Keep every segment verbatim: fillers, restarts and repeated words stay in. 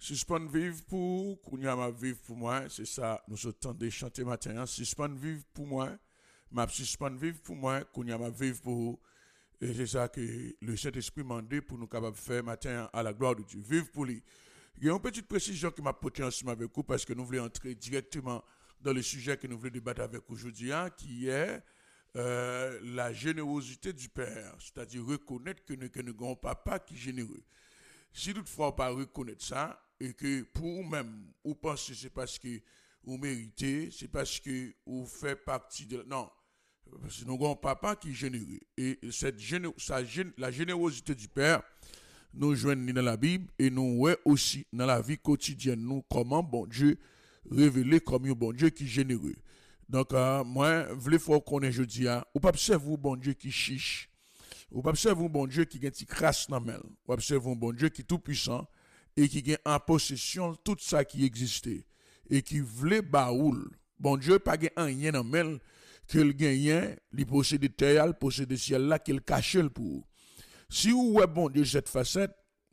Suspendre vivre pour, qu'on y a ma vivre pour moi, c'est ça, nous sommes de chanter matin. Suspendre vivre pour moi, ma suspendre vivre pour moi, qu'on y a ma vivre pour. Et c'est ça que le Saint-Esprit m'a demandé pour nous capables de faire matin à la gloire de Dieu. Vivre pour lui. Il y a une petite précision qui m'a porté ensemble avec vous parce que nous voulons entrer directement dans le sujet que nous voulons débattre avec aujourd'hui, hein, qui est euh, la générosité du Père. C'est-à-dire reconnaître que nous, que nous avons un papa qui est généreux. Si toutefois on ne pas reconnaître ça, et que pour vous-même, vous pensez que c'est parce que vous méritez, c'est parce que vous faites partie de... Non, parce que nous avons un papa qui est généreux. Et cette géné... sa gén... la générosité du Père, nous joignons dans la Bible et nous voyons aussi dans la vie quotidienne, nous, comment bon Dieu révélé comme un bon Dieu qui est généreux. Donc, euh, moi, je voulais faire qu'on ait jeudi, hein, ou pas observer un bon Dieu qui chiche, ou pas observer un bon Dieu qui a un petit crasse dans la ou observer un bon Dieu qui est tout puissant et qui a en possession tout ça qui existait et qui voulait baoul. Bon Dieu pas gain rien dans mel qu'il gagne, il possède des terres, il possède des ciels là qu'il cache pour. Si vous êtes bon Dieu cette facette,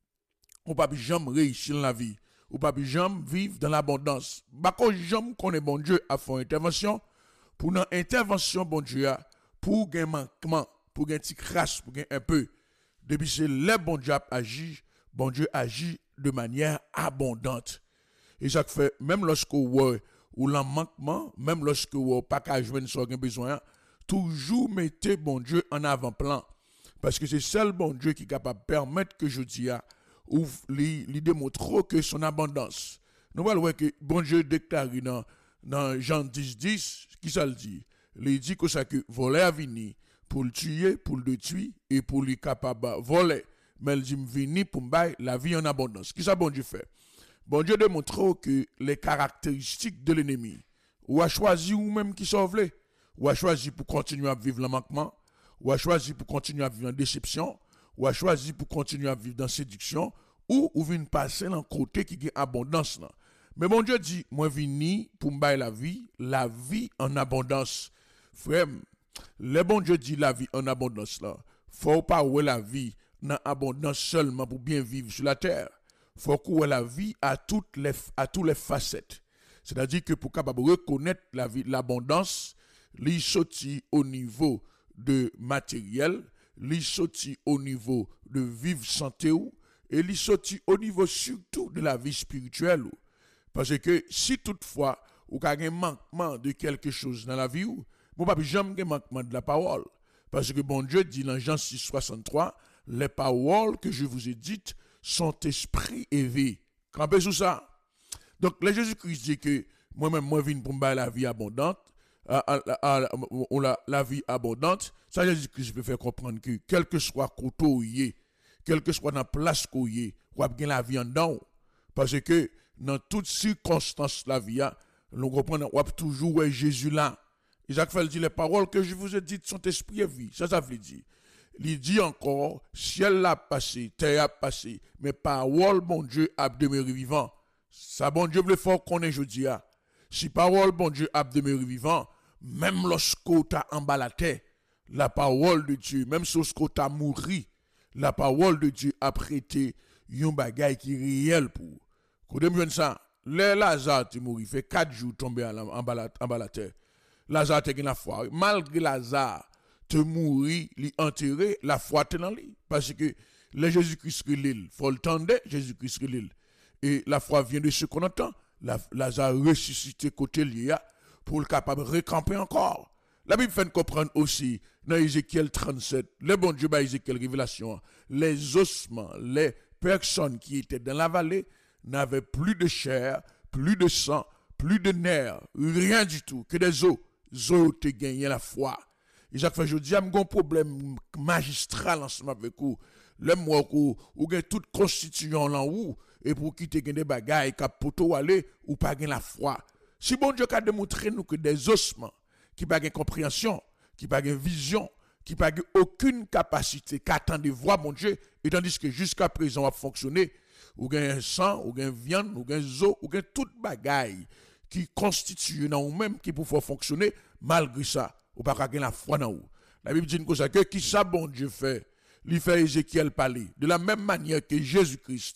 on pas jamais réussir dans la vie, ou pas jamais vivre dans l'abondance. Bah quand jamais connaît bon Dieu à faire intervention pour une intervention bon Dieu pour gagner manquement, pour gagner petit crasse, pour gagner un peu. Depuis c'est le bon Dieu agit, bon Dieu agit de manière abondante. Et ça fait, même lorsque vous ou l'en manquement, même lorsque vous pas qu'à joindre ce que besoin, toujours mettez bon Dieu en avant-plan. Parce que c'est seul bon Dieu qui est capable de permettre que je dis à ou lui démontre que son abondance. Nous voyons que bon Dieu déclare dans, dans Jean dix, dix, qui ça le dit? Il dit que ça que voler à venir pour le tuer, pour le détruire et pour lui capable de voler. Mais il dit venir pour me bailler la vie en abondance. Qui ça bon Dieu fait? Bon Dieu démontre que les caractéristiques de l'ennemi, ou a choisi ou même qui sauve, ou a choisi pour continuer à vivre le manquement, ou a choisi pour continuer à vivre en déception, ou a choisi pour continuer à vivre dans séduction, ou ou vient passer dans côté qui a abondance là. Mais bon Dieu dit, moi vini pour me bailler la vie, la vie en abondance. Frère, le bon Dieu dit la vie en abondance là. Faut pas ouer la vie dans abondance seulement pour bien vivre sur la terre. Faut qu'on la vie à toutes les à toutes les facettes. C'est-à-dire que pour capable reconnaître la vie l'abondance, li sorti au niveau de matériel, li sorti au niveau de vivre santé ou et li sorti au niveau surtout de la vie spirituelle. Parce que si toutefois ou ka un manquement de quelque chose dans la vie ou, bon pas jamais un manquement de la parole. Parce que bon Dieu dit dans Jean six, soixante-trois, les paroles que je vous ai dites sont esprit et vie. Campez sous ça. Donc, le Jésus-Christ dit que moi-même, moi, je viens pour me faire la vie abondante, à, à, à, à, la, la vie abondante. Ça, Jésus-Christ peut faire comprendre que, quel que soit côté où il est, quel que soit dans la place où il est, on va bien la vie en dedans. Parce que, dans toutes circonstances de la vie, nous comprenons, on va toujours voir Jésus là. Isaac Fel dit, les paroles que je vous ai dites sont esprit et vie. Ça, ça veut dire. Il dit encore, ciel a passé, terre a passé, mais parole, bon Dieu, a demeuré vivant. Ça, bon Dieu, veut fort qu'on est jeudi. Si parole, bon Dieu, a demeuré vivant, même lorsqu'on t'a en bas la terre, la parole de Dieu, même lorsqu'on t'a mouru, la parole de Dieu a prêté un bagage qui est réel pour. Quand on me ça, le Lazare est mort, il fait quatre jours tombé en bas la terre. Lazare te gen la foi. Malgré Lazare te mourir, li enterré, la foi te dans lui. Parce que le Jésus-Christ l'île, faut le tendre, Jésus-Christ l'île. Et la foi vient de ce qu'on entend. La, Lazare ressuscité côté lié pour le capable de recamper encore. La Bible fait comprendre aussi, dans Ézéchiel trente-sept, le bon Dieu, bah Ézéchiel révélation, les ossements, les personnes qui étaient dans la vallée n'avaient plus de chair, plus de sang, plus de nerfs, rien du tout, que des os. Zo te gagné la foi. Et Jacques fait, je dis, j'ai un problème magistral ensemble avec vous. Le moi ou ou gen toute constitution là ou et pour qui te gen des bagailles cap poto aller ou pas gen la foi. Si bon Dieu a démontré nous que des ossements qui pas gen compréhension, qui pas gen vision, qui pas gen aucune capacité qu'attend de voir mon Dieu et tandis que jusqu'à présent a fonctionné ou gen sang, ou gen viande, ou gen zo, ou gen toute bagaille qui constitue dans nous-mêmes qui pour fonctionner malgré ça ou pas gen la foi dans nous. La Bible dit que qui ça bon Dieu fait, lui fait Ézéchiel parler de la même manière que Jésus-Christ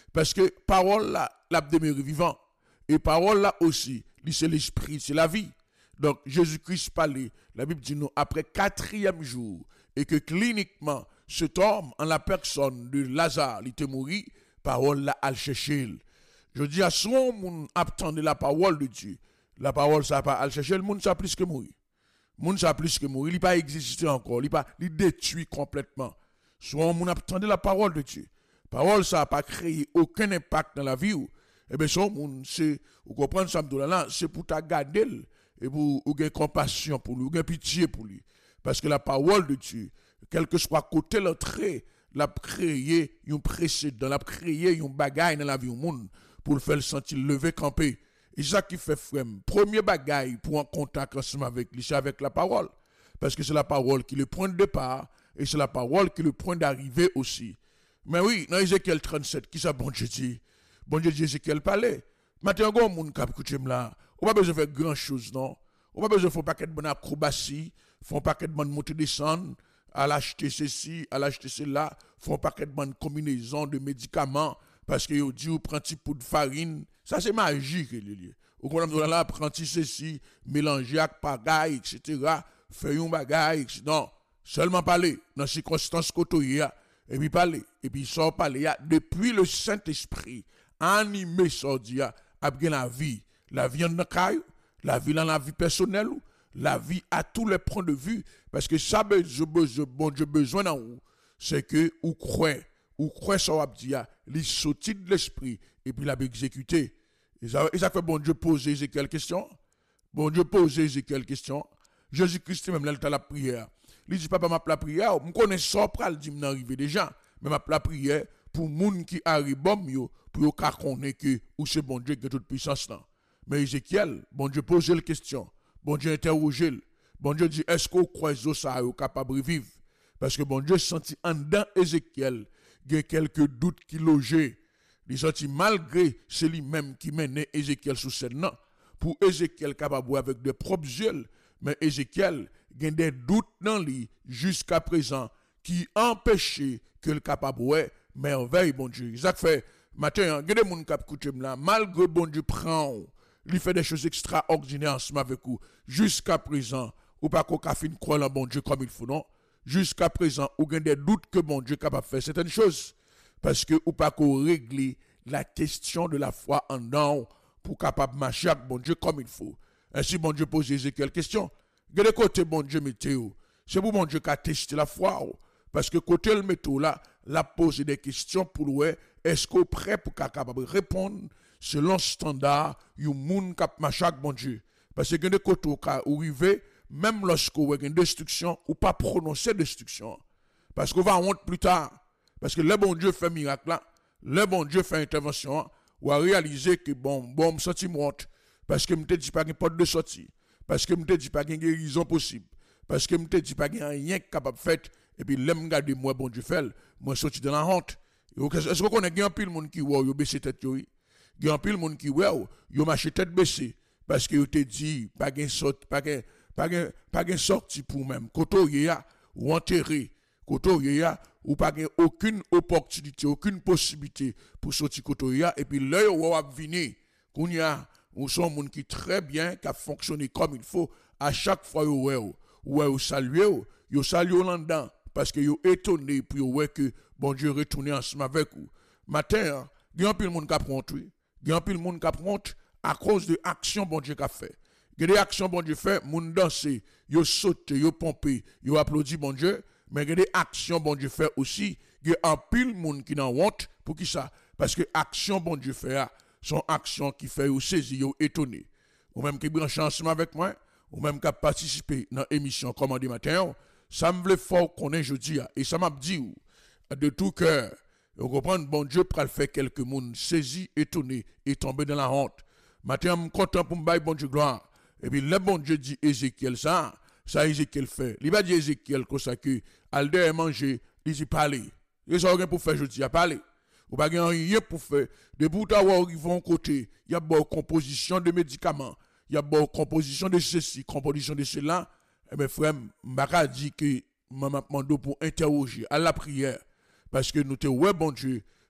Parce que parole là, la demeure vivant. Et parole là aussi, c'est l'esprit, c'est la vie. Donc Jésus-Christ parlait, la Bible dit nous, après quatrième jour, et que cliniquement, cet homme, en la personne de Lazare, il était mort, parole là, al chercher. Je dis à son monde, attendez la parole de Dieu. La parole, ça pas al chercher, le monde, ça plus que mourir. Le monde, ça plus que mourir. Il n'a pas existé encore, il pas, il détruit complètement. Soit on attendait la parole de Dieu. La parole, ça n'a pas créé aucun impact dans la vie. Eh bien, son monde, c'est, vous comprenez ça, c'est pour ta garder et pour avoir compassion pour lui, avoir pitié pour lui. Parce que la parole de Dieu, quel que soit côté l'entrée, l'a créé un précédent, l'a créé un bagaille dans la vie du monde pour le faire sentir lever, camper. Et c'est ça qui fait frère. Premier bagaille pour en contact ensemble avec lui, c'est avec la parole. Parce que c'est la parole qui est le point de départ et c'est la parole qui est le point d'arrivée aussi. Mais oui, dans Ézéchiel trente-sept, qui ça bon Dieu dit? Bon Dieu dit Ézéchiel parlait. Maintenant, il y a un monde qui a écouté là. On n'a pas besoin de faire grand chose, non? On n'a pas besoin de faire un paquet de bonnes acrobaties, faire un paquet de bonnes montées descendre, à l'acheter ceci, à l'acheter cela, faire un paquet de bonnes combinaisons de médicaments, parce que vous dit, vous prenez un petit peu de farine. Ça, c'est magique, les Ou qu'on a là, prendre ceci, mélanger avec pagaille, et cetera. Faire un bagaille, et cetera. Non, seulement parler, dans les circonstances côtoyées, et puis parler, et puis sort parler, depuis le Saint-Esprit, animé, sort dit, à la vie, la vie en caille, la vie dans la vie personnelle, la vie à tous les points de vue, parce que ça, je bon Dieu besoin dans vous, c'est que vous croyez, vous croyez ça, vous dit, les sorties de l'esprit, et puis la exécuté. Et ça, et ça fait bon Dieu poser Ézéchiel question. Bon Dieu poser Ézéchiel question. Jésus-Christ même là, il a la prière. Il dit, papa, ma la prière, je connais ça, pral dit, m'arriver déjà, mais ma la prière, pour les gens qui arrivent, pour qu'ils connaissent que où c'est bon Dieu qui a toute puissance là. Mais Ézéchiel, bon Dieu pose la question, bon Dieu interroge, bon Dieu dit, est-ce qu'on croit que ça est capable de vivre? Parce que bon Dieu sentit en dedans Ézéchiel, il y a quelques doutes qui logeaient. Il sentit malgré c'est lui-même qui menait Ézéchiel sous scène. Pour Ézéchiel capable avec de propres yeux, mais Ézéchiel il y a des doutes dans lui jusqu'à présent qui empêchaient que le capable ouais merveille bon Dieu. Ça fait matin, il y a des gens qui écoutent là, malgré bon Dieu prend, il fait des choses extraordinaires ensemble avec vous. Jusqu'à présent, ou pas qu'on a fait croire en bon Dieu comme il faut, non? Jusqu'à présent, ou avez des doutes que bon Dieu est capable de faire certaines choses. Parce que ou pas qu'on règle la question de la foi en dedans pour capable de marcher avec bon Dieu comme il faut. Ainsi, bon Dieu pose Ézéchiel question. De côté bon Dieu météo, c'est pour bon Dieu qui a testé la foi. Parce que côté le météo là, la pose des questions pour ouais, est-ce qu'on est prêt pour capable répondre selon le standard du monde qui a marché avec bon Dieu. Parce que de côté où arriver, même lorsqu'on a une destruction, ou pas prononcer destruction. Parce qu'on va honte plus tard. Parce que le bon Dieu fait miracle là, le bon Dieu fait intervention, ou a réalisé que bon, bon, me senti honte. Parce que je ne te dis pas qu'il n'y a pas de sortie. Parce que je ne te dis pas qu'il y a une guérison possible. Parce que je ne te dis pas qu'il y a rien capable de faire. Et puis, l'aime garder moi, bon Dieu fait, moi, sorti de la honte. Est-ce qu'on a un pile de monde qui voit, yo baissé tête, yo? Il y a un pile de monde qui voit, yo marché tête baissée. Parce que yo te dit, pas de sortie, pas de pas de sortie pour même. Koto ya, ou enterré. Koto ya, ou pas aucune opportunité, aucune possibilité pour sortir koto ya. Et puis, là, yo va venir. Qu'on y a, ou sont monde qui très bien, qui a fonctionné comme il faut. À chaque fois, yo ouais, ou ouais, salué, yo salué là-dedans. Parce que yo étonné, puis yo ouais que bon Dieu retourne ensemble avec vous. Matin, il y a un peu de monde qui a pris honte, il y a un peu de monde qui a pris honte à cause de l'action bon Dieu qui a fait. Il y a des actions bon Dieu fait, moun danse, yo saute, yo pompe, yo applaudi bon Dieu, mais il y a des actions bon Dieu fait aussi, il y a un peu de monde qui n'a honte pour qui ça? Parce que action bon Dieu fait sont actions qui fait yo saisi, yo étonné. Ou même qui branche ensemble avec moi, ou même qui a participé dans l'émission Commandé matin, ça me voulait fort qu'on ait jeudi, et ça m'a dit de tout cœur. Vous comprenez, bon Dieu pour faire quelques monde saisi, étonné et tombé dans la honte. Maintenant, je suis content pour me bailler bon Dieu gloire. Et puis, le bon Dieu dit Ézéchiel ça, ça Ézéchiel fait. Il va dire Ézéchiel comme ça que, al de manger, il dit parler. Il n'y a rien pour faire jeudi, à parler. Ou pas rien pour faire. De bout à bout, ils vont côté. Il y a une composition de médicaments. Il y a une composition de ceci, composition de cela. Eh bien, frère, je dit que je m'a demandé pour interroger à la prière. Parce que nous te ouais bon Dieu,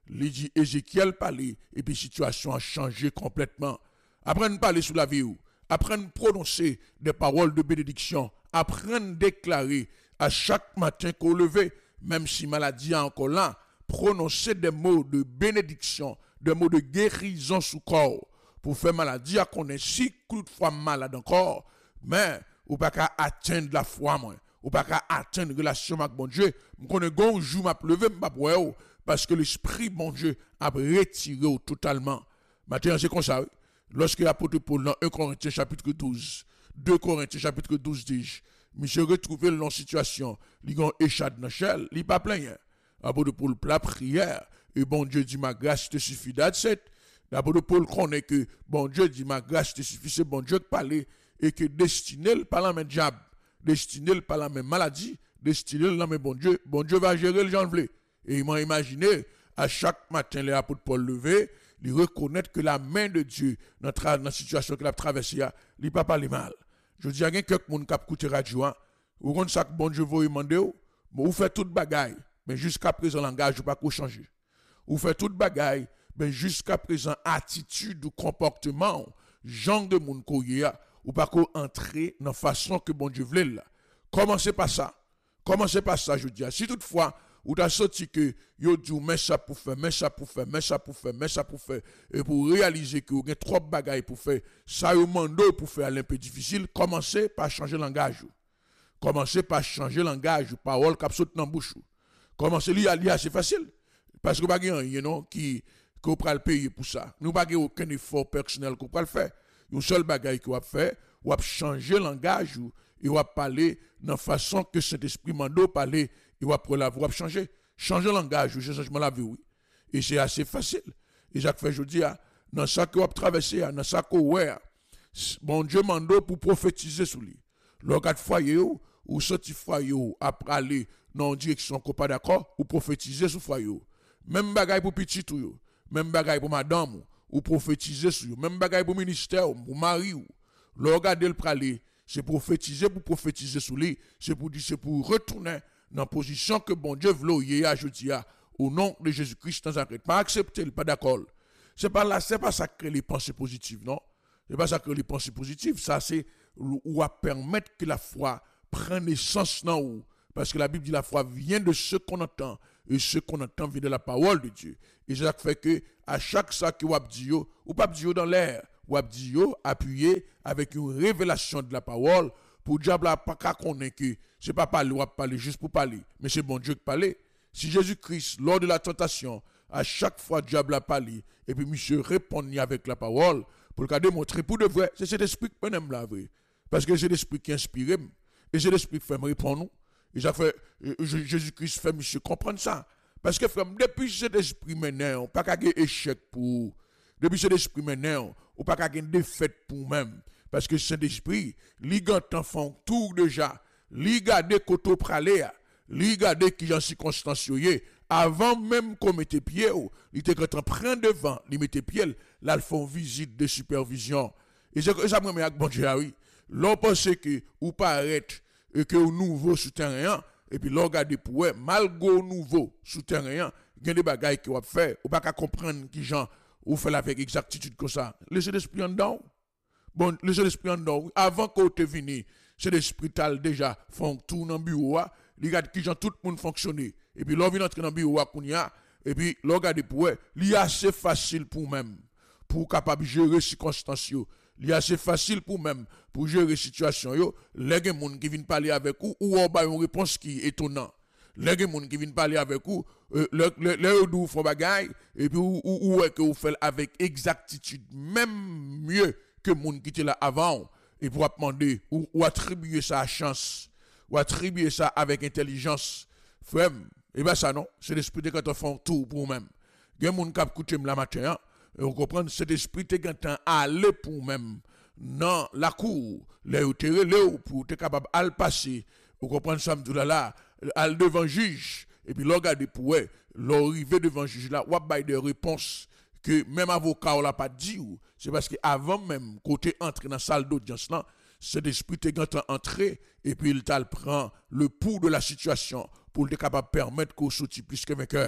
Il dit Ézéchiel parler et puis situation a changé complètement. Apprendre à parler sous la vie, apprendre à prononcer des paroles de bénédiction, apprendre à déclarer à chaque matin qu'on levé, même si maladie est encore là, prononcer des mots de bénédiction, des mots de guérison sous corps, pour faire maladie à qu'on est si toutefois malade encore, mais ou pas qu'à atteindre la foi, moi, ou pas qu'à atteindre la relation avec bon Dieu, je connais un jour m'a levé, m'a pour parce que l'esprit bon Dieu a retiré totalement. Maintenant c'est comme ça. Lorsque l'apôtre Paul dans un Corinthiens chapitre douze, deux Corinthiens chapitre douze dit, monsieur retrouvé dans situation, il a échappé dans l'échelle, il pas plein. L'apôtre Paul la prière et bon Dieu dit ma grâce te suffit d'être. L'apôtre Paul connaît que bon Dieu dit ma grâce te suffit, c'est bon Dieu qui parle et que destiné par la même diable, destiné par la même maladie, destiné par la même bon Dieu, bon Dieu va gérer le genre. Et il m'a imaginé, à chaque matin, les apôtres Paul levé, il reconnaître que la main de Dieu dans la situation qu'il a traversée, il n'a pas parlé mal. Je dis à quelqu'un qui a écouté radio, ou quand ça que bon Dieu vous demander, vous faites toute bagaille, mais jusqu'à présent, langage, vous ne pouvez pas changer. Vous faites toute bagaille, mais jusqu'à présent, attitude ou comportement, genre de monde qui ou pas entrer dans la façon que bon Dieu voulait là. Commencez par ça. Commencez par ça, je dis. Si toutefois, ou t'as sorti que yo dit mais ça pour faire, mais ça pour faire, mais ça pour faire, mais ça pour faire, et pour réaliser que vous avez trop de bagailles pour faire, ça vous mando pour faire un peu difficile, commencez par changer le langage. Commencez par changer le langage, parole qui saute dans la bouche. Commencez à lire, c'est facile. Parce que vous n'avez pas you know, qui vous pouvez le payer pour ça. Nous n'avons pas aucun effort personnel que vous pouvez le faire. Une seule bagaille que vous avez fait, vous avez changé le langage et vous avez parlé dans la façon que cet esprit mando parler. Il va pour la voix changer. Changer le langage, c'est changement la vie, oui. Et c'est assez facile. Et Jacques fait, je dis, dans ça que vous avez traversé, dans ça que vous avez, bon Dieu mando pour prophétiser sur lui. Lorsqu'il foyer, ou sorti foyer, après aller dans une direction qu'on pas d'accord, ou prophétiser sur foyer. Même bagaille pour petit tout, même bagaille pour madame, ou prophétiser sur même bagaille pour ministère, pour mari. Lorsqu'il le praler, c'est prophétiser pour prophétiser sur lui, c'est pour dire, c'est pour retourner dans la position que bon Dieu veut y ajouter au nom de Jésus-Christ sans arrêt. Pas accepter, pas d'accord. C'est pas là, c'est pas ça que les pensées positives, non? C'est pas ça que les pensées positives, ça c'est ou à permettre que la foi prenne naissance dans vous. Parce que la Bible dit la foi vient de ce qu'on entend et ce qu'on entend vient de la parole de Dieu. Et ça fait que à chaque ça que vous dit ou pas dit dans l'air, ou dit appuyé avec une révélation de la parole. Pour diable pas qu'à connaître que c'est pas parler ou parler juste pour parler, mais c'est bon Dieu qui parle. Si Jésus-Christ, lors de la tentation, à chaque fois diable a parlé, et puis monsieur répond avec la parole, pour le démontrer pour de vrai, c'est cet esprit qui aime la vraie. Parce que c'est l'esprit qui inspire, et c'est l'esprit qui fait me répondre. Et ça fait, Jésus-Christ fait monsieur comprendre ça. Parce que frère, depuis cet esprit maintenant, pas qu'à échec pour, depuis cet esprit maintenant, ou pas qu'à défaite pour même. Parce que Saint-Esprit, li gantan font tout déjà, li gade koto pralé, li gade qui en circonstance yoye, avant même qu'on mette pied, il était quand on prend devant, il mette pied, là ils font visite de supervision. Et ça me met avec bon Dieu, oui. L'on pense que ou paraît et que au nouveau souterrain, et puis l'on regarde pour eux, malgré au nouveau souterrain, il y a des bagailles qui va faire, ou pas qu'à comprendre qui gens ou fait avec exactitude comme ça. Laissez l'esprit en dedans. Bon, le Saint-Esprit en dedans, avant qu'on te vini, c'est l'esprit tal déjà font tout dans le bureau, il regarde qui gens tout le monde fonctionne. Et puis l'on vient entrer dans le bureau et puis l'on regarde pour eux, il est assez facile pour même pour capable gérer circonstances. Il est assez facile pour même pour gérer situation yo, les gens qui viennent parler avec vous ou on a une réponse qui est étonnante. Les gens qui viennent parler avec vous, les gens font bagaille et puis ou ou que vous faites avec exactitude même mieux que moun qui était là avant et pour demander ou, ou attribuer ça à chance ou attribuer ça avec intelligence frère et ben ça non c'est l'esprit de quand on fait tout pour même gen moun k'ap koute la matin et on comprend cet esprit te gantan aller pour même dans la cour les ou terre le pour te capable al passer on comprend ça m'dou là al devant juge et puis regarder pour eux l'arrivée devant juge là ou bay des réponses que même avocat on l'a pas dit c'est parce que avant même côté entrer dans la salle d'audience là cet esprit te gantan entrer et puis il t'al prend le pouls de la situation pour le capable permettre qu'on sorti plus que vainqueur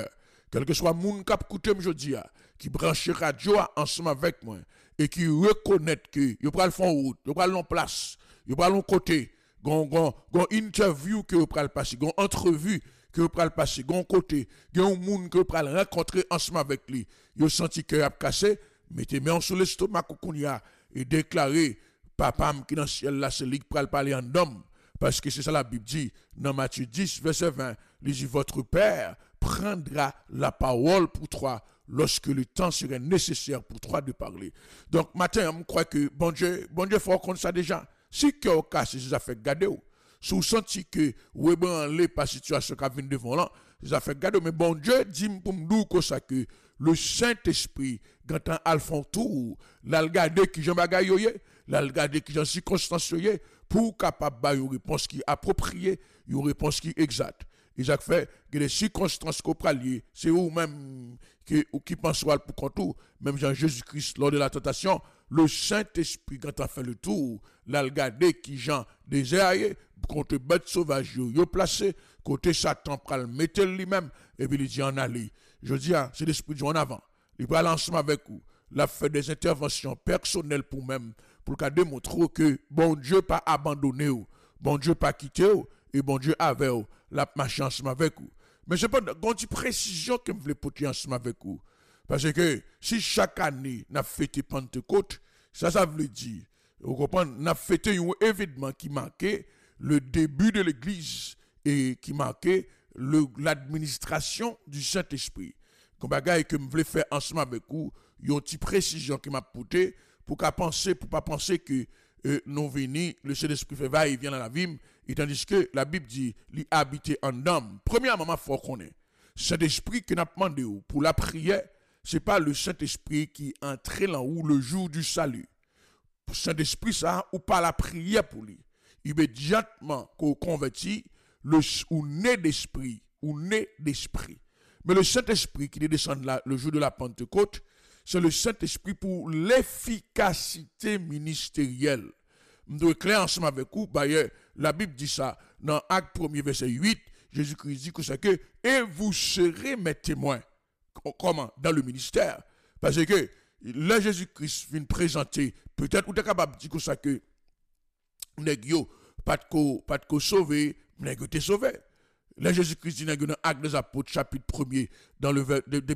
quel que soit moun k'ap koute m'jodi a, qui branche radio ensemble avec moi et qui reconnaît que yo pral font route, yo pral en place, yo pral en côté, gon gon gon interview que yo pral passer, gon entrevue que yo pral passer, gon côté, gon moun que yo pral rencontrer ensemble avec lui. Yo senti que a cassé, mettez main sur l'estomac kounya et déclarer papa qui dans ciel là c'est lui qui pral parler en homme. Parce que c'est ça la Bible dit, dans Matthieu dix, verset vingt, il dit, votre Père prendra la parole pour toi lorsque le temps serait nécessaire pour toi de parler. Donc, matin, je crois que bon Dieu, bon Dieu, faut qu'on ça déjà. Si que au cas, c'est ça fait garder. Si vous sentez que vous ébranlez par situation qui vient devant là, ça fait garder. Mais bon Dieu dit pour me dire que ça que le Saint-Esprit, quand on a fait tour, l'a regardé qui j'en bagaille yoye, l'a regardé qui j'en circonstance yoye, pour capable de une réponse qui est appropriée, une réponse qui est exacte. Et ça fait que les circonstances qu'on prend liées, c'est vous-même qui, qui pensez pour contour, même Jean-Jésus-Christ, lors de la tentation, le Saint-Esprit, quand on fait le tour, l'a regardé qui Jean désiré, contre bête sauvage, yo placé, côté Satan, pral mettre lui-même, et puis il dit en aller. Je dis, ah, c'est l'Esprit de en avant. Il va ensemble avec vous. Il a fait des interventions personnelles pour même, pour qu'à démontrer que bon Dieu pas abandonné ou, bon Dieu pas quitté ou, et bon Dieu avait ou, la marché ensemble avec vous. Mais c'est pas une précision que je voulais porter ensemble avec vous. Parce que si chaque année, nous fêté Pentecôte, ça, ça veut dire, vous comprenez, nous fêté un événement qui marquait le début de l'Église et qui marquait l'administration du Saint-Esprit. Comme bagaille que je voulais faire ensemble avec vous, il y a une petite précision qui m'a porté pour qu'à penser, pour pas penser que euh, nous venons, le Saint-Esprit fait va et vient dans la vie, et tandis que la Bible dit, il habite en homme. Premièrement, il faut qu'on ait. Saint-Esprit qui n'a pas demandé pour la prière, ce n'est pas le Saint-Esprit qui entre là où le jour du salut. Pour Saint-Esprit, ça, ou pas la prière pour lui. Immédiatement qu'on convertit, le, ou né d'esprit, ou né d'esprit. Mais le Saint-Esprit qui descend là, le jour de la Pentecôte, c'est le Saint-Esprit pour l'efficacité ministérielle. Je dois clair ensemble avec vous. La Bible dit ça dans Acte premier, verset huit. Jésus-Christ dit que c'est que et vous serez mes témoins. Comment? Dans le ministère. Parce que là, Jésus-Christ vient présenter, peut-être vous êtes capable de dire que ça que nèg pas de pas de sauver, nèg te sauvé. Là, Jésus-Christ dit dans Actes des Apôtres, chapitre premier, dans le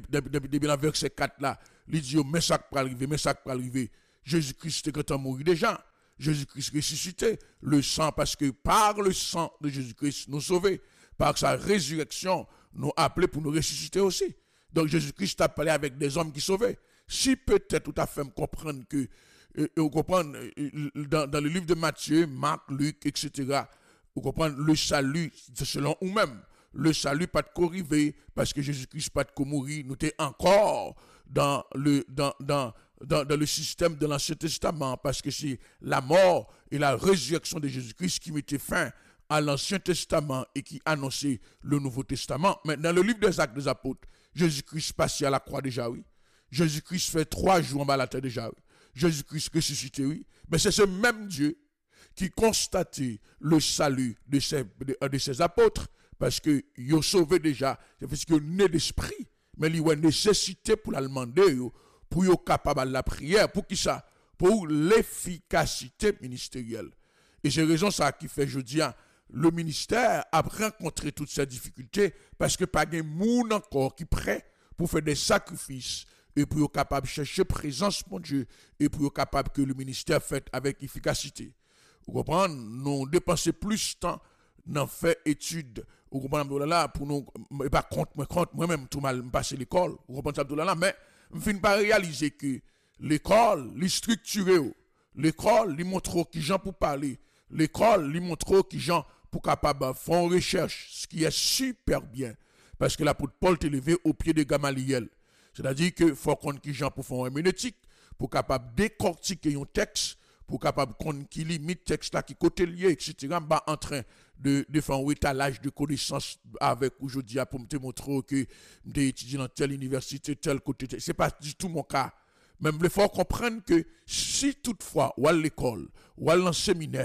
verset quatre là, il dit, mais ça peut arriver, mais ça peut arriver. Jésus-Christ est quand on mourit déjà. Jésus-Christ ressuscité. Le sang, parce que par le sang de Jésus-Christ, nous sauvés. Par sa résurrection, nous appelés pour nous ressusciter aussi. Donc Jésus-Christ a parlé avec des hommes qui sauvaient. Si peut-être tout à fait me comprendre que, euh, vous comprenez, euh, dans, dans le livre de Matthieu, Marc, Luc, et cetera, vous comprenez, le salut, selon nous-mêmes, le salut pas de corriver, parce que Jésus-Christ pas de mourir, nous sommes encore dans le, dans, dans, dans, dans le système de l'Ancien Testament, parce que c'est la mort et la résurrection de Jésus-Christ qui mettait fin à l'Ancien Testament et qui annonçait le Nouveau Testament. Mais dans le livre des Actes des Apôtres, Jésus-Christ passé à la croix déjà, oui. Jésus-Christ fait trois jours en bas à la terre déjà, oui. Jésus-Christ ressuscité, oui. Mais c'est ce même Dieu qui constatait le salut de ses, de, de ses apôtres, parce que ils ont sauvé déjà, c'est parce qu'ils ont né d'esprit, mais ils ont une nécessité pour la demander, pour être capable de la prière, pour qui ça? Pour l'efficacité ministérielle. Et c'est raison ça qui fait, je dis, le ministère a rencontré toutes ces difficultés, parce que pas de monde encore qui est prêt pour faire des sacrifices, et pour être capable de chercher présence, mon Dieu, et pour être capable que le ministère fait avec efficacité. Vous comprenez? Nous dépensons plus de temps dans faire études. Vous comprenez? Là, pour nous, et pas contre moi, contre moi-même, tout mal, passer l'école. Vous comprenez? Là, mais je ne finis pas réaliser que l'école, les structurée, l'école, les montre qui gens pour parler, l'école, les montre qui gens pour capable faire une recherche, ce qui est super bien. Parce que l'apôtre Paul t'est levé au pied de Gamaliel. C'est-à-dire qu'il faut qu'on qui gens pour faire une herméneutique, pour capable décortiquer un texte, pour capable qu'on qui limite texte là qui côté lié et cetera bah en train de de faire un étalage de connaissances avec aujourd'hui pour me montrer que j'ai étudié dans telle université tel côté c'est pas du tout mon cas. Même il faut comprendre que si toutefois ou à l'école ou à le séminaire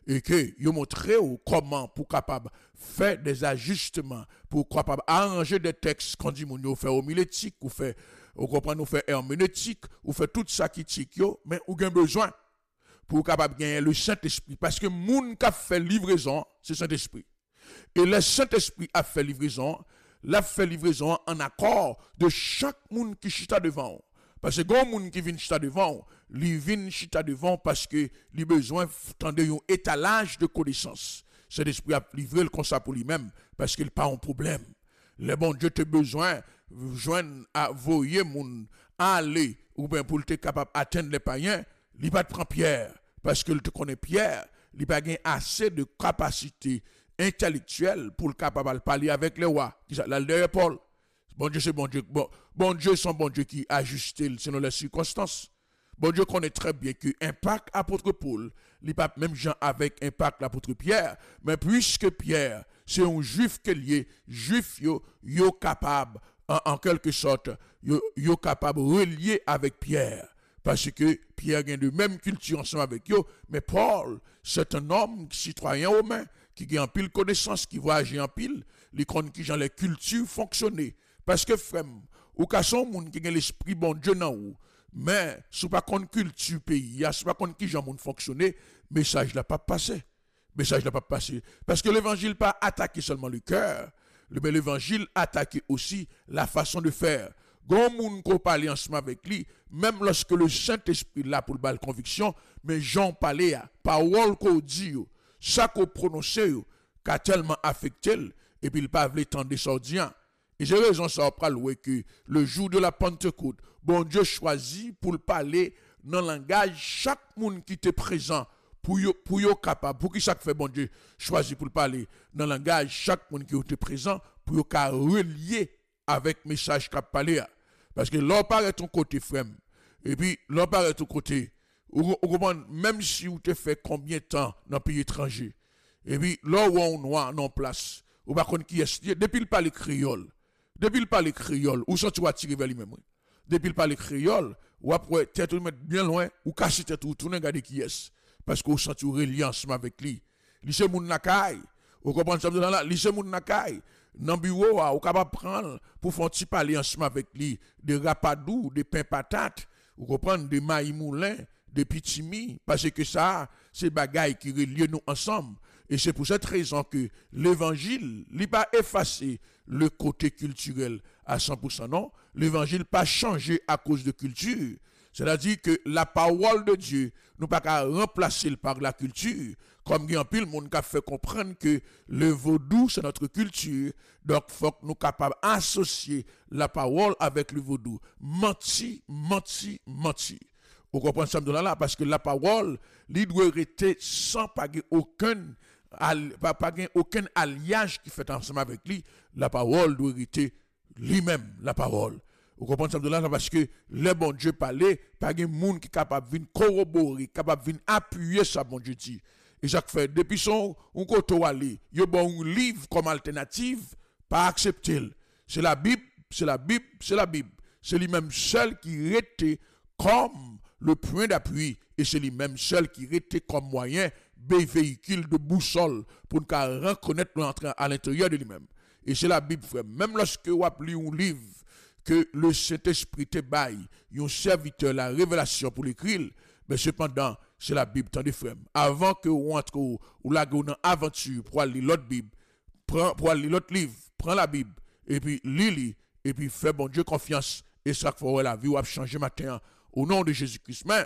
et que yo montré comment pour capable faire des ajustements, pour capable arranger des textes qu'on dit moun yo faire homilétique ou faire ou comprendre nous faire herméneutique ou faire tout ça qui tique yo, mais ou gen besoin pour capable gagner le Saint-Esprit parce que moun qui fait livraison, c'est Saint-Esprit. Et le Saint-Esprit a fait livraison, l'a fait livraison en accord de chaque monde qui chita devant. Parce que grand monde qui vient chita devant, il vient chita devant parce que il besoin de un étalage de connaissances. Cet esprit a livré le comme ça pour lui-même parce qu'il n'a pas un problème. Le bon Dieu te besoin joindre à voyer moun aller ou bien pour être capable d'atteindre les païens, il pas prend Pierre parce qu'il te connaît Pierre, il pas assez de capacité intellectuelle pour le capable de parler avec les rois. Là derrière Paul. Bon Dieu, c'est bon Dieu. Bon, bon Dieu, c'est bon Dieu qui ajuste selon les circonstances. Bon Dieu connaît très bien que impact apôtre Paul, il pas même gens avec impact l'apôtre Pierre, mais puisque Pierre, c'est un juif que lié, juif yo, yo capable, en, en quelque sorte, yo, yo capable de relier avec Pierre. Parce que Pierre a de même culture ensemble avec eux, mais Paul, c'est un homme citoyen romain qui a en pile connaissance, qui voyage en pile, les qui gens les cultures fonctionner. Parce que frère, ou qu'à son monde qui a l'esprit bon Dieu dans ou, mais sous pas contre culture pays, sous pas contre qui gens monde fonctionner, message n'a pas passé. Message n'a pas passé parce que l'évangile pas attaqué seulement le cœur, mais l'évangile attaqué aussi la façon de faire. Grand monde qu'on parle ensemble avec lui, même lorsque le Saint-Esprit là pour le conviction, mais Jean parlait à parole qu'on dit, ça qu'on prononce, qu'a tellement affecté, et puis il pas voulu tendre des sordiens. Et j'ai raison ça après que le jour de la Pentecôte, bon Dieu choisit pour le parler dans le langage chaque monde qui était présent pour yo pour yo capable pour qui chaque fait bon Dieu choisit pour le parler dans le langage chaque monde qui était présent pour yo ka relier avec message qu'a parlé parce que l'on paraît ton côté frère et puis l'on paraît ton côté ou même si vous te fait combien de temps dans pays étranger et puis là où on noir non place ou pas connait qui est depuis le parler créole depuis le parler créole ou ça tu vas tirer vers lui-même depuis le parler créole ou après tête ou mettre bien loin ou cacher tête ou tourner regarder qui est parce qu'on sent une reliance avec lui li c'est moun nakay ou comprendre ça là li c'est moun nakay dans bureau ou capable prendre pour faire un petit parler ensemble avec lui de rapadou de pain patate ou comprendre de maï moulin de pitimi parce que ça c'est bagaille qui relie nous ensemble et c'est pour cette raison que l'évangile n'a pas effacé le côté culturel à cent pour cent non, l'évangile pas changé à cause de culture. C'est-à-dire que la parole de Dieu nous pas qu'à remplacer par la culture, comme il y a un pile monde qui a fait comprendre que le vaudou c'est notre culture, donc il faut que nous capables d'associer la parole avec le vaudou. Menti, menti, menti. Vous comprenez ça là parce que la parole, il doit rester sans pas aucun pas, pas aucun alliage qui fait ensemble avec lui, la parole doit rester lui-même, la parole. Vous comprenez ça de là parce que le bon Dieu parlait, pas de monde qui est capable de corroborer, capable de appuyer ça, bon Dieu dit. Et Jacques fait, depuis son on côté aller, il y a un livre comme alternative, pas accepter. C'est la Bible, c'est la Bible, c'est la Bible. C'est lui-même seul qui était comme le point d'appui et c'est lui-même seul qui était comme moyen des véhicules de boussole pour nous reconnaître l'entrée à l'intérieur de lui-même. Et c'est la Bible, frère. Même lorsque vous appelez un livre que le Saint-Esprit te baille, un serviteur la révélation pour l'écrire, mais cependant, c'est la Bible, tant de frères. Avant que vous entre ou la une aventure pour aller l'autre Bible, prends pour aller l'autre livre, prends la Bible et puis lis et puis fais bon Dieu confiance et chaque fois la vie va changer matin au nom de Jésus-Christ. Mais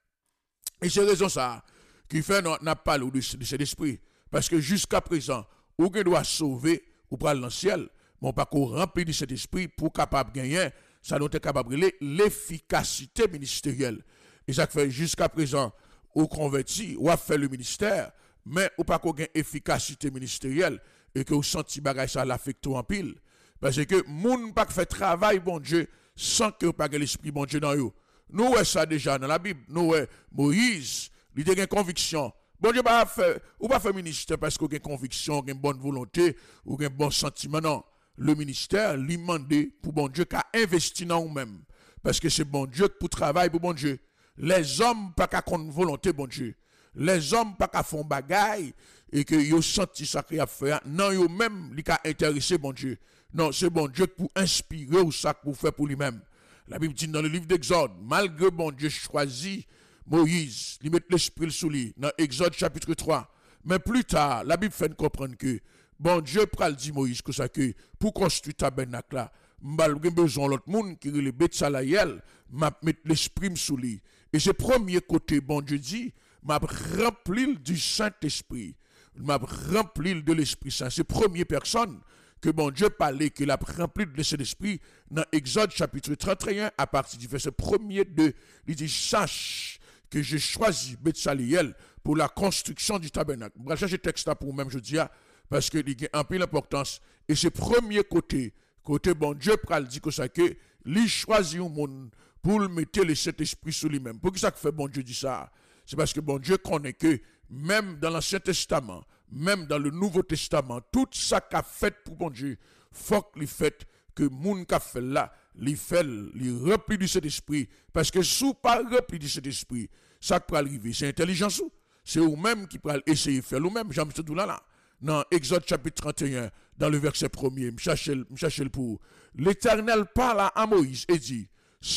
et c'est raison ça qui fait n'a pas de, de cet esprit parce que jusqu'à présent, on doit sauver ou prendre dans le ciel, mon parcours rempli de cet esprit pour capable gagner, ça nous est capable de l'efficacité ministérielle. Et ça fait jusqu'à présent, ou converti, ou a fait le ministère, mais ou pas qu'on gagne efficacité ministérielle et que vous senti bagay ça l'affecte en pile. Parce que moun pas fait travail bon Dieu sans que pas l'esprit bon Dieu dans eux. Nous ouais ça déjà dans la Bible, nous ouais Moïse, il a une conviction. Bon Dieu pas fait ou pas fait ministère parce qu'il a une conviction, une bonne volonté ou un bon sentiment non. Le ministère lui demandé pour bon Dieu qu'a investi dans nous-mêmes parce que c'est bon Dieu pour travail pour bon Dieu. Les hommes pas qu'à contre volonté bon Dieu. Les hommes pas qu'à font bagaille et que yo senti ça qu'il a fait. Non, yo même li ka intéressé bon Dieu. Non, c'est bon Dieu pour inspirer ou ça pour faire pour lui-même. La Bible dit dans le livre d'Exode, malgré bon Dieu choisit Moïse, il met l'esprit sous lui dans Exode chapitre trois. Mais plus tard, la Bible fait comprendre que bon Dieu pral dit Moïse que ça que pour construire tabernacle là, m'bal besoin l'autre monde qui le bête salaïel, m'a mettre l'esprit sous lui. Et ce premier côté bon Dieu dit, m'a rempli du Saint-Esprit, m'a rempli de l'Esprit Saint. C'est première personne que bon Dieu parlait qu'il a rempli de Saint-Esprit dans Exode chapitre trente et un à partir du verset premier de il dit sache que j'ai choisi Bethsaliel pour la construction du tabernacle. Je vais chercher texte là pour même je dis parce que il a un peu d'importance et c'est premier côté côté bon Dieu pral dit que ça que lui choisit un monde pour mettre le Saint-Esprit sur lui-même. Pour qui ça fait bon Dieu dit ça? C'est parce que bon Dieu connaît que même dans l'Ancien Testament, même dans le Nouveau Testament, tout ça qu'a fait pour bon Dieu, faut qu'il fait que moun qu'a fait là, il fait, il remplit du Saint-Esprit. Parce que sous pas rempli du Saint-Esprit, ça peut arriver. C'est intelligence ou? C'est vous-même qui peut essayer de faire vous-même. J'aime tout là là. Dans Exode chapitre trente et un, dans le verset premier, je cherche le pour. L'Éternel parle à Moïse et dit,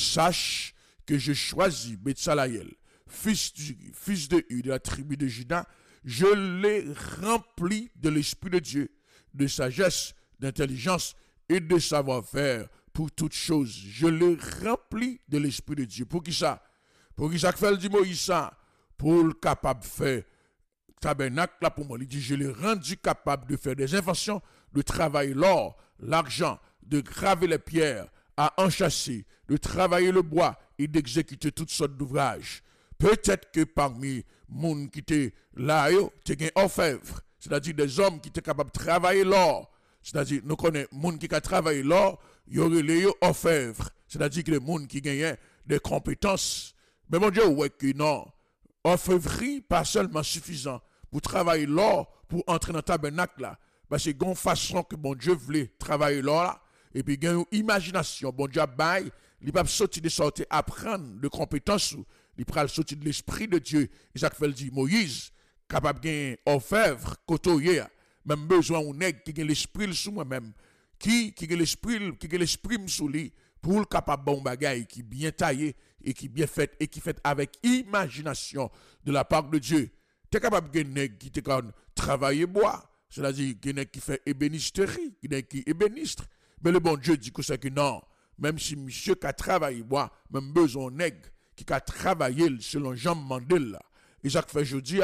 sache que je choisis Bethsalaël, fils, du, fils de Hu, de la tribu de Juda, je l'ai rempli de l'Esprit de Dieu, de sagesse, d'intelligence et de savoir-faire pour toutes choses. Je l'ai rempli de l'Esprit de Dieu. Pour qui ça? Pour qui ça fait dit Moïse ça? Pour le capable de faire tabernacle là pour moi. Il dit, je l'ai rendu capable de faire des inventions, de travailler l'or, l'argent, de graver les pierres, à enchasser, de travailler le bois et d'exécuter toutes sortes d'ouvrages. Peut-être que parmi les gens qui étaient là, tu as un orfèvre, c'est-à-dire des hommes qui étaient capables de travailler l'or. C'est-à-dire, nous connaissons les gens qui ont travaillé l'or, il y aurait les orfèvres, c'est-à-dire que les gens qui gagnent des compétences. Mais mon Dieu, ouais que non, orfèvrerie, pas seulement suffisant pour travailler l'or, pour entrer dans le tabernacle là. Parce que c'est une façon que mon Dieu voulait travailler l'or là. Et puis, il y a une imagination. Bon Dieu, bail, il va sortir de sortir, apprendre de compétences. Il va sortir de l'Esprit de Dieu. Isaac fait dit, Moïse, capable de gagner orfèvre, côtoyer, même besoin d'un nègre qui a l'Esprit sous moi-même, qui a l'Esprit, qui a l'Esprit sous lui, pour le capable de bon bagaille, qui est bien taillé, et qui est bien fait, et qui fait avec imagination de la part de Dieu. Tu es capable de gagner un nègre qui te travailler bois, c'est-à-dire qu'il y a un nègre qui fait ébénisterie, il y a un nègre qui ébénistre. Mais le bon Dieu dit que c'est que non, même si monsieur qui a travaillé, moi, même besoin nègre qui a travaillé selon Jean Mandel, Isaac fait jeudi